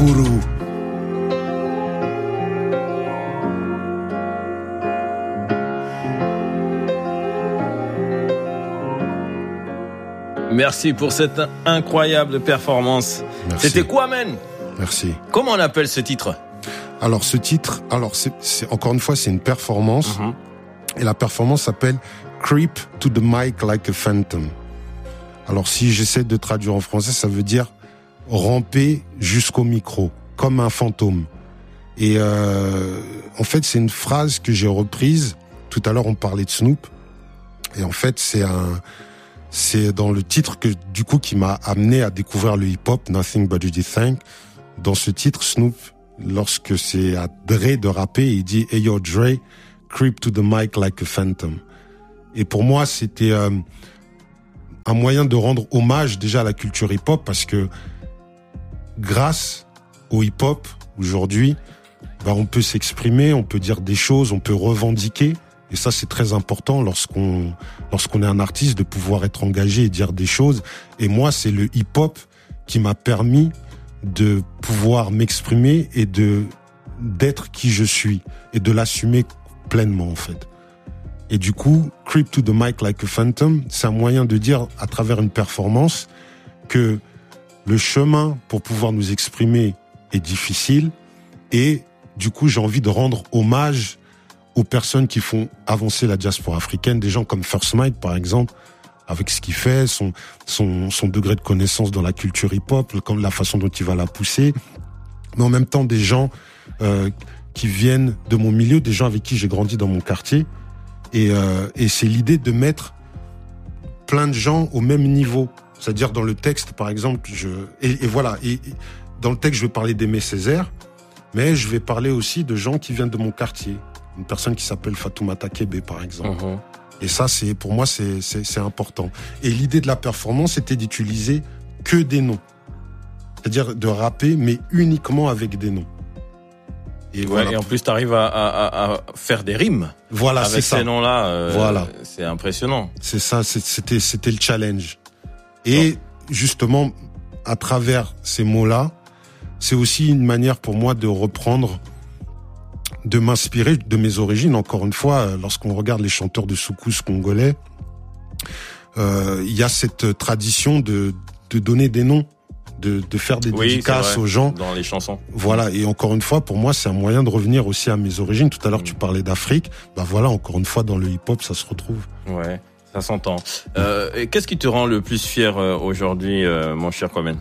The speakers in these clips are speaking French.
Kourou. Merci pour cette incroyable performance. Merci. C'était Kwame. Merci. Comment on appelle ce titre? Alors ce titre, c'est encore une fois, c'est une performance. Et la performance s'appelle Creep to the mic like a phantom. Alors si j'essaie de traduire en français, ça veut dire ramper jusqu'au micro, comme un fantôme. Et en fait, c'est une phrase que j'ai reprise. Tout à l'heure, on parlait de Snoop. Et en fait, c'est dans le titre qui m'a amené à découvrir le hip-hop, Nothing But a Thing. Dans ce titre, Snoop, lorsque c'est à Dre de rapper, il dit « Hey yo Dre, creep to the mic like a phantom ». Et pour moi, c'était un moyen de rendre hommage déjà à la culture hip-hop, parce que grâce au hip-hop, aujourd'hui, on peut s'exprimer, on peut dire des choses, on peut revendiquer. Et ça, c'est très important lorsqu'on est un artiste, de pouvoir être engagé et dire des choses. Et moi, c'est le hip-hop qui m'a permis de pouvoir m'exprimer et d'être qui je suis et de l'assumer pleinement, en fait. Et du coup, Creep to the mic like a phantom, c'est un moyen de dire à travers une performance que le chemin pour pouvoir nous exprimer est difficile, et du coup, j'ai envie de rendre hommage aux personnes qui font avancer la diaspora africaine, des gens comme First Mike, par exemple, avec ce qu'il fait, son degré de connaissance dans la culture hip-hop, comme la façon dont il va la pousser, mais en même temps des gens qui viennent de mon milieu, des gens avec qui j'ai grandi dans mon quartier, et c'est l'idée de mettre plein de gens au même niveau. C'est-à-dire dans le texte, par exemple, et dans le texte, je vais parler d'Aimé Césaire, mais je vais parler aussi de gens qui viennent de mon quartier. Une personne qui s'appelle Fatoumata Kébé, par exemple. Et ça, pour moi, c'est important. Et l'idée de la performance, c'était d'utiliser que des noms. C'est-à-dire de rapper, mais uniquement avec des noms. Et, et en plus, tu arrives à faire des rimes. Voilà, avec ces noms-là. Voilà. C'est impressionnant. C'est ça, c'était le challenge. Et justement, à travers ces mots-là, c'est aussi une manière pour moi de reprendre, de m'inspirer de mes origines. Encore une fois, lorsqu'on regarde les chanteurs de soukous congolais, il y a cette tradition de donner des noms, de faire des dédicaces aux gens. Dans les chansons. Voilà. Et encore une fois, pour moi, c'est un moyen de revenir aussi à mes origines. Tout à l'heure, tu parlais d'Afrique. Voilà, encore une fois, dans le hip-hop, ça se retrouve. Ouais, ça s'entend. Et qu'est-ce qui te rend le plus fier aujourd'hui, mon cher Kwame?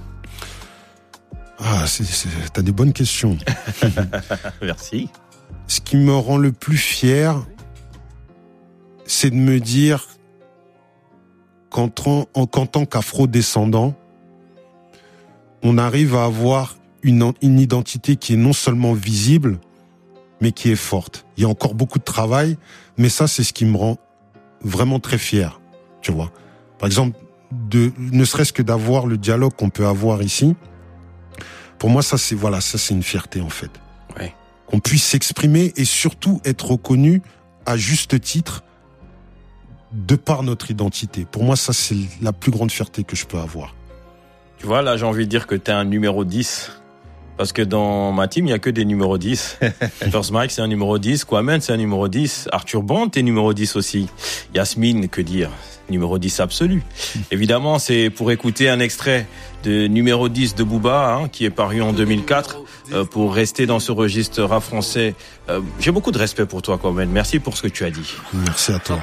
T'as des bonnes questions. Merci. Ce qui me rend le plus fier, c'est de me dire qu'en tant qu'afro-descendant, on arrive à avoir une identité qui est non seulement visible, mais qui est forte. Il y a encore beaucoup de travail, mais ça, c'est ce qui me rend vraiment très fier, tu vois. Par exemple, ne serait-ce que d'avoir le dialogue qu'on peut avoir ici, pour moi, ça c'est une fierté, en fait. Ouais. Qu'on puisse s'exprimer et surtout être reconnu à juste titre de par notre identité. Pour moi, ça, c'est la plus grande fierté que je peux avoir. Tu vois, là, j'ai envie de dire que t'es un numéro 10. Parce que dans ma team, il y a que des numéros 10. First Mike, c'est un numéro 10. Kwame, c'est un numéro 10. Arthur Bond, t'es numéro 10 aussi. Yasmine, que dire? Numéro 10 absolu. Évidemment, c'est pour écouter un extrait de numéro 10 de Booba, qui est paru en 2004, pour rester dans ce registre rap français. J'ai beaucoup de respect pour toi, Kwame. Merci pour ce que tu as dit. Merci à toi.